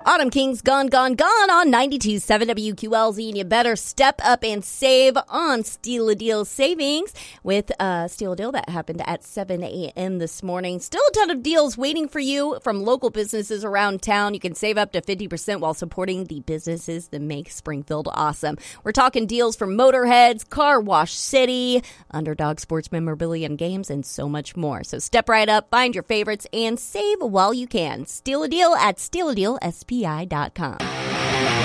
Autumn Kings Gone, Gone, Gone on 92.7 WQLZ, and you better step up and save on Steal a Deal savings with Steal a Deal that happened at 7 a.m. this morning. Still a ton of deals waiting for you from local businesses around town. You can save up to 50% while supporting the businesses that make Springfield awesome. We're talking deals from Motorheads, Car Wash City, Underdog Sports Memorabilia and Games, and so much more. So step right up, find your favorites, and save while you can. Steal a Deal at stealadealspi.com.